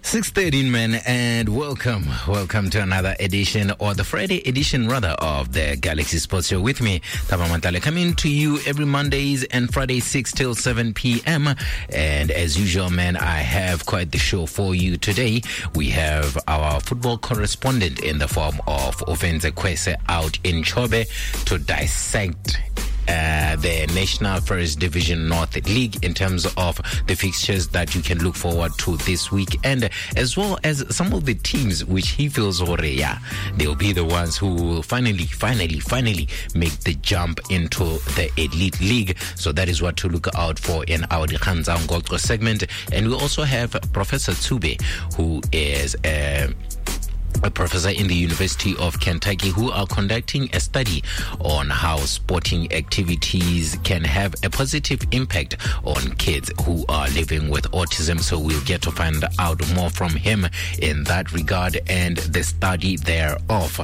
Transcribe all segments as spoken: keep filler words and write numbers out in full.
six thirteen, man, and welcome. Welcome to another edition, or the Friday edition, rather, of the Galaxy Sports Show with me, Taba Mantale, coming to you every Mondays and Fridays, six till seven p.m. And as usual, man, I have quite the show for you today. We have our football correspondent in the form of Ofenze Kwese out in Chobe to dissect Uh, the National First Division North League in terms of the fixtures that you can look forward to this weekend, as well as some of the teams which he feels, oh, yeah, they'll be the ones who will finally, finally, finally make the jump into the Elite League. So that is what to look out for in our Dikhanza Ngolko segment. And we also have Professor Tsube, who is a uh, a professor in the University of Kentucky, who are conducting a study on how sporting activities can have a positive impact on kids who are living with autism. So we'll get to find out more from him in that regard and the study thereof.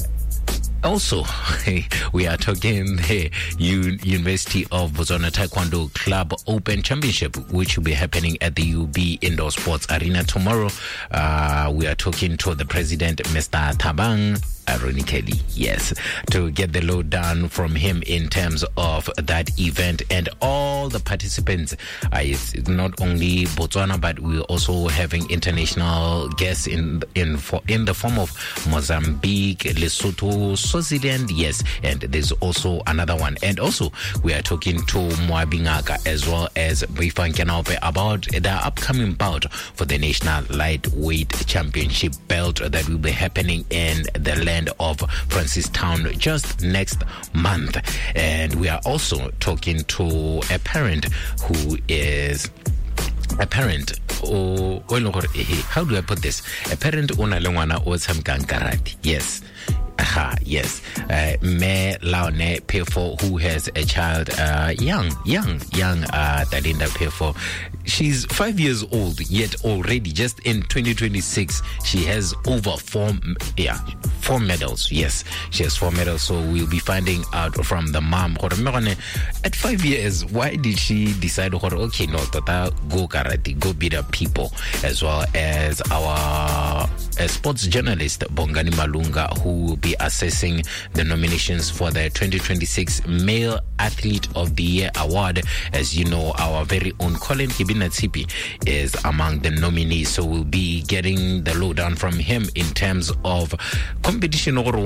Also, we are talking the U- University of Botswana Taekwondo Club Open Championship, which will be happening at the U B Indoor Sports Arena tomorrow. Uh, we are talking to the president, Mister Thabang, ironically, yes, to get the lowdown from him in terms of that event and all the participants. Uh, it's not only Botswana, but we're also having international guests in in for, in the form of Mozambique, Lesotho, Swaziland, yes, and there's also another one. And also, we are talking to Moabi Ngaka as well as Boifang Kenaope about the upcoming bout for the National Lightweight Championship belt that will be happening in the land of Francistown just next month. And we are also talking to a parent who is a parent or how do I put this? A parent una lengwana o tshamkang karate. Yes. Aha, yes. Uh, Me Laone Pefo, who has a child, uh, young, young, young, uh, Dalinda Pefo. She's five years old, yet already, just in twenty twenty-six, she has over four, yeah, four medals. Yes, she has four medals. So we'll be finding out from the mom. At five years, why did she decide, okay, no, tata, go karate, go beat up people, as well as our uh, sports journalist, Bongani Malunga, who will be assessing the nominations for the twenty twenty-six Male Athlete of the Year Award. As you know, our very own Colin Kibina Tsipi is among the nominees, so we'll be getting the lowdown from him in terms of competition. It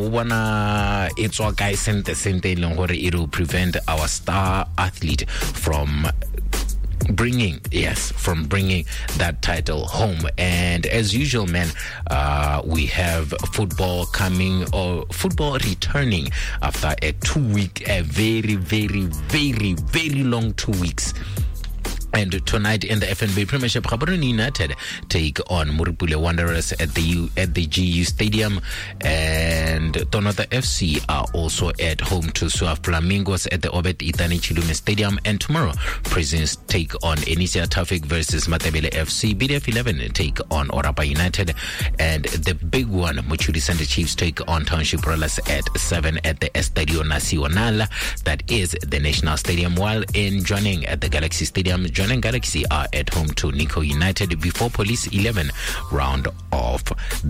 will prevent our star athlete from bringing yes from bringing that title home. And as usual, man, uh we have football coming, or football returning after a two week a very very very very long two weeks. And tonight in the F N B Premiership, Gaborone United take on Murupule Wanderers at the U, at the G U Stadium, and Tonota F C are also at home to Suaf Flamingos at the Obed Itani Chilume Stadium. And tomorrow, Prisons take on Enisia Tafik versus Matabele F C. B D F eleven take on Orapa United, and the big one, Muchuri Center Chiefs take on Township Rollers at seven at the Estadio Nacional, that is the National Stadium, while in Joining at the Galaxy Stadium, Joining Galaxy are at home to Nico United before Police eleven round off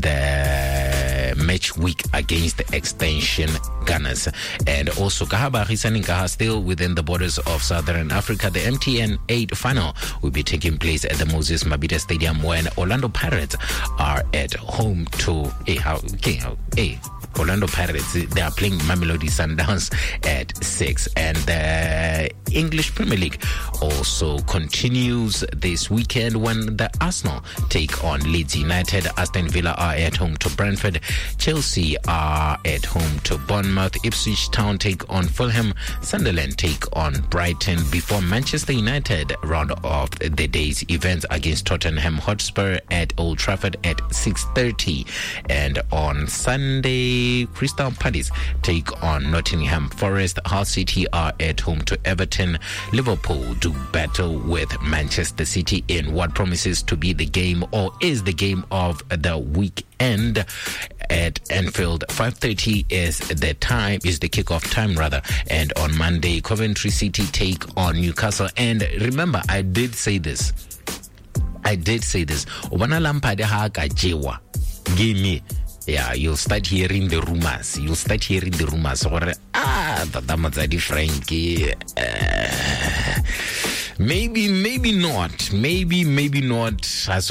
the match week against the Extension Gunners. And also Kahaba Hisanin Kaha, still within the borders of Southern Africa, the M T N eight final will be taking place at the Moses Mabhida Stadium when Orlando Pirates are at home to a how okay, hey, Orlando Pirates, they are playing Mamelodi Sundowns at six. And the English Premier League also continues this weekend when the Arsenal take on Leeds United. Aston Villa are at home to Brentford. Chelsea are at home to Bournemouth. Ipswich Town take on Fulham. Sunderland take on Brighton before Manchester United round off the day's events against Tottenham Hotspur at Old Trafford at six thirty. And on Sunday, Crystal Palace take on Nottingham Forest. Hull City are at home to Everton. Liverpool do battle with Manchester City in what promises to be the game, or is the game of the weekend at Anfield. five thirty is the time, is the kickoff time rather. And on Monday, Coventry City take on Newcastle. And remember, I did say this I did say this. Obana Lampard ha ka jewa. Give me. Yeah, you'll start hearing the rumors. You'll start hearing the rumors. Ah, Tata Matsadi Frankie. Uh, Maybe, maybe not. Maybe, maybe not.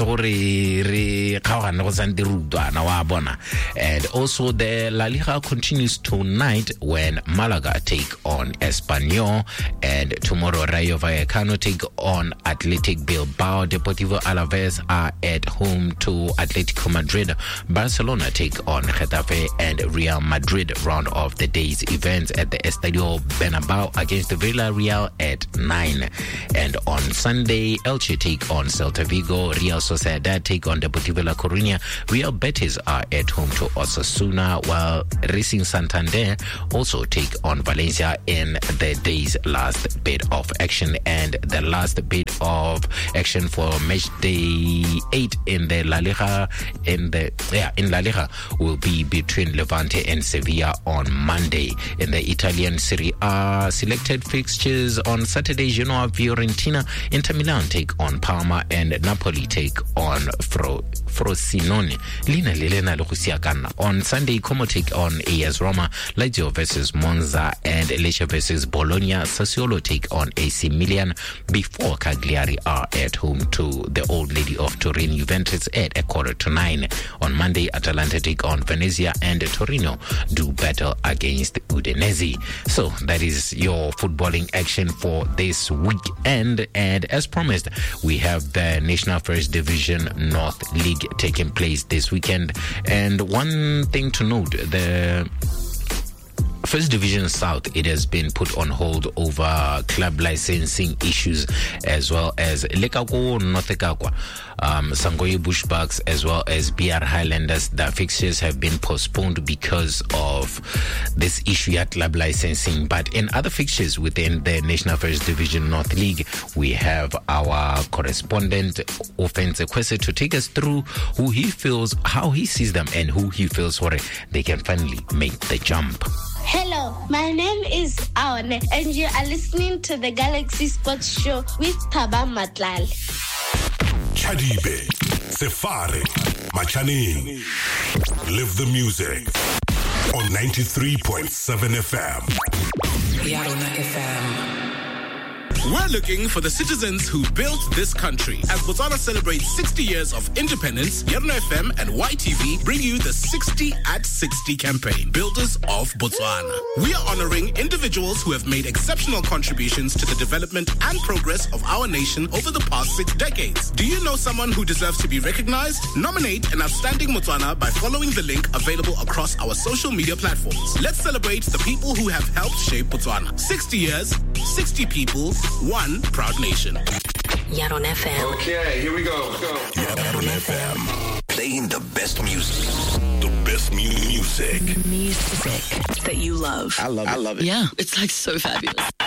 And also the La Liga continues tonight when Malaga take on Espanyol, and tomorrow Rayo Vallecano take on Athletic Bilbao. Deportivo Alaves are at home to Atletico Madrid. Barcelona take on Getafe, and Real Madrid round off the day's events at the Estadio Bernabeu against Villarreal at nine. And on Sunday, Elche take on Celta Vigo, Real Sociedad take on Deportivo La Coruña, Real Betis are at home to Osasuna, while Racing Santander also take on Valencia in the day's last bit of action. And the last bit of action for match day eight in the La Liga, in the yeah in La Liga, will be between Levante and Sevilla on Monday. In the Italian Serie A, selected fixtures on Saturday, Genoa, Fiorentina, Inter Milan take on Parma, and Napoli take on Fro Frosinone. Lina Lilena Luciacana. On Sunday, Como take on A S Roma, Lazio versus Monza, and Lecce versus Bologna. Sassuolo take on A C Milan, before Cagliari are at home to the Old Lady of Turin, Juventus, at a quarter to nine. On Monday, Atalanta take on Venezia, and Torino do battle against Udinese. So that is your footballing action for this weekend. And as promised, we have the National First Division North League taking place this weekend. And one thing to note, the First Division South, it has been put on hold over club licensing issues, as well as Lekako Nothekakwa, um, Sangoye Bushbucks, as well as B R Highlanders. The fixtures have been postponed because of this issue at club licensing. But in other fixtures within the National First Division North League, we have our correspondent Offense Kwese to take us through who he feels, how he sees them, and who he feels for it, they can finally make the jump. Hello, my name is Aone, and you are listening to the Galaxy Sports Show with Thaba Matlal. Chadibe, Sefari, Machaning. Live the music on ninety-three point seven F M. Yarona F M. We're looking for the citizens who built this country. As Botswana celebrates sixty years of independence, Yarona F M and Y T V bring you the sixty at sixty campaign, Builders of Botswana. We are honoring individuals who have made exceptional contributions to the development and progress of our nation over the past six decades. Do you know someone who deserves to be recognized? Nominate an outstanding Botswana by following the link available across our social media platforms. Let's celebrate the people who have helped shape Botswana. sixty years, sixty people, one proud nation. Yarona F M. Okay, here we go. go. Yarona F M. Playing the best music. The best mu- music. Music that you love. I love it. I love it. Yeah, it's like so fabulous.